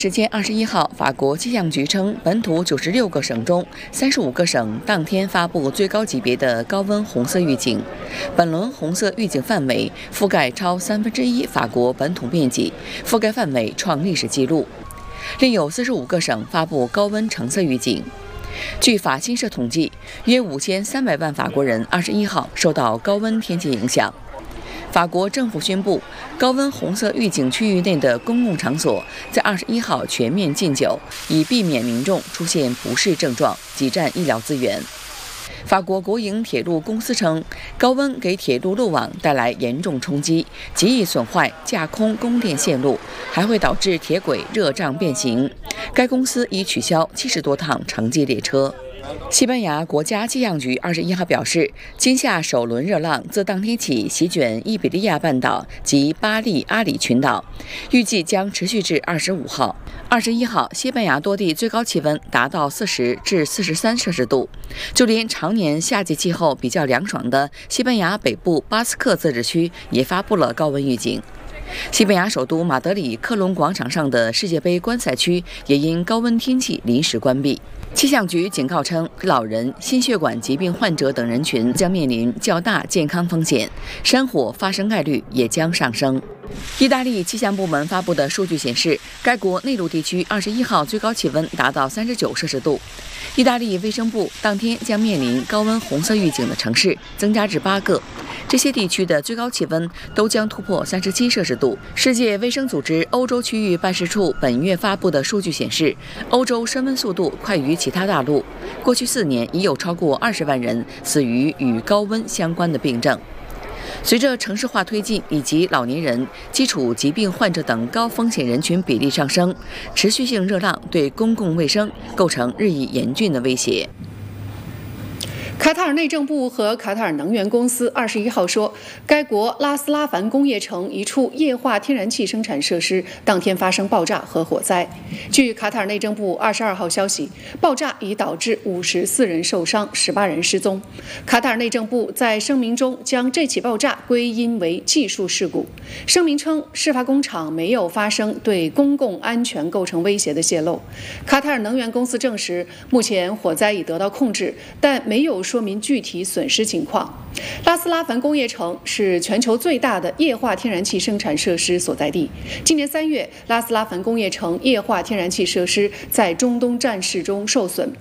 时间21号，法国气象局称，本土96个省中35个省当天发布最高级别的高温红色预警。本轮红色预警范围覆盖超1/3法国本土面积，覆盖范围创历史纪录。另有45个省发布高温橙色预警。据法新社统计，约5300万法国人21号受到高温天气影响。法国政府宣布，高温红色预警区域内的公共场所在21号全面禁酒，以避免民众出现不适症状，挤占医疗资源。法国国营铁路公司称，高温给铁路路网带来严重冲击，极易损坏架空供电线路，还会导致铁轨热胀变形。该公司已取消70多趟城际列车。西班牙国家气象局21号表示，今夏首轮热浪自当天起席卷伊比利亚半岛及巴利阿里群岛，预计将持续至25号。21号，西班牙多地最高气温达到40至43摄氏度，就连常年夏季气候比较凉爽的西班牙北部巴斯克自治区也发布了高温预警。西班牙首都马德里克隆广场上的世界杯观赛区也因高温天气临时关闭。气象局警告称，老人、心血管疾病患者等人群将面临较大健康风险，山火发生概率也将上升。意大利气象部门发布的数据显示，该国内陆地区21号最高气温达到39摄氏度。意大利卫生部当天将面临高温红色预警的城市增加至8个，这些地区的最高气温都将突破37摄氏度。世界卫生组织欧洲区域办事处本月发布的数据显示，欧洲升温速度快于其他大陆，过去4年已有超过20万人死于与高温相关的病症。随着城市化推进以及老年人、基础疾病患者等高风险人群比例上升，持续性热浪对公共卫生构成日益严峻的威胁。 卡塔尔内政部和卡塔尔能源公司21号说，该国拉斯拉凡工业城一处液化天然气生产设施当天发生爆炸和火灾。据卡塔尔内政部22号消息，爆炸已导致54人受伤，18人失踪。卡塔尔内政部在声明中将这起爆炸归因为技术事故。声明称，事发工厂没有发生对公共安全构成威胁的泄漏。卡塔尔能源公司证实，目前火灾已得到控制，但没有说明具体损失情况。拉斯拉凡工业城是全球最大的液化天然气生产设施所在地。今年3月，拉斯拉凡工业城液化天然气设施在中东战事中受损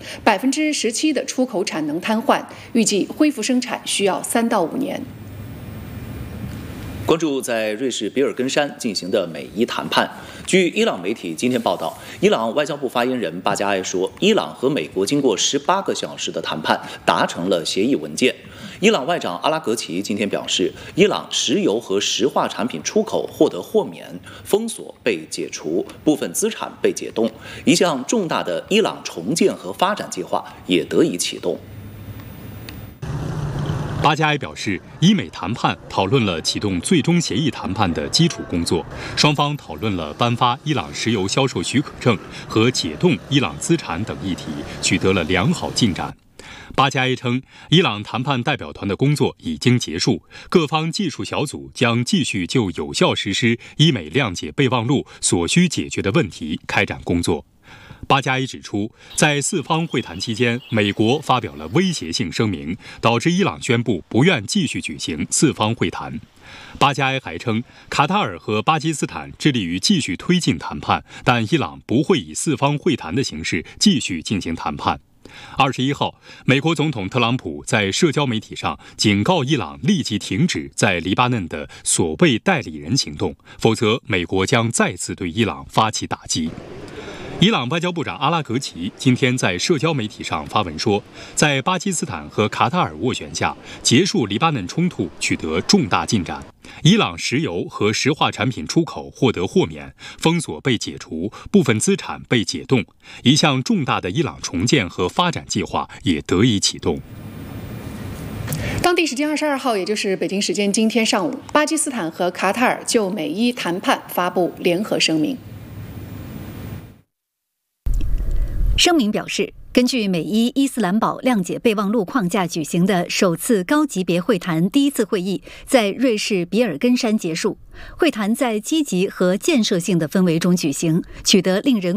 ，17%的出口产能瘫痪，预计恢复生产需要3到5年。 关注在瑞士比尔根山进行的美伊谈判。据伊朗媒体今天报道，伊朗外交部发言人巴加埃说，伊朗和美国经过18个小时的谈判，达成了协议文件。伊朗外长阿拉格齐今天表示，伊朗石油和石化产品出口获得豁免，封锁被解除，部分资产被解冻，一项重大的伊朗重建和发展计划也得以启动。 巴加埃表示，伊美谈判讨论了启动最终协议谈判的基础工作，双方讨论了颁发伊朗石油销售许可证和解冻伊朗资产等议题，取得了良好进展。巴加埃称，伊朗谈判代表团的工作已经结束，各方技术小组将继续就有效实施伊美谅解备忘录所需解决的问题开展工作。巴加埃指出，在4方会谈期间，美国发表了威胁性声明，导致伊朗宣布不愿继续举行4方会谈。巴加埃还称，卡塔尔和巴基斯坦致力于继续推进谈判，但伊朗不会以4方会谈的形式继续进行谈判。21号，美国总统特朗普在社交媒体上警告伊朗立即停止在黎巴嫩的所谓代理人行动，否则美国将再次对伊朗发起打击。伊朗外交部长阿拉格齐今天在社交媒体上发文说，在巴基斯坦和卡塔尔斡旋下，结束黎巴嫩冲突取得重大进展。伊朗石油和石化产品出口获得豁免，封锁被解除，部分资产被解冻，一项重大的伊朗重建和发展计划也得以启动。 当地时间22号，也就是北京时间今天上午，巴基斯坦和卡塔尔就美伊谈判发布联合声明。 声明表示，根据美伊伊斯兰堡谅解备忘录框架举行的首次高级别会谈第1次会议在瑞士比尔根山结束。会谈在积极和建设性的氛围中举行，取得令人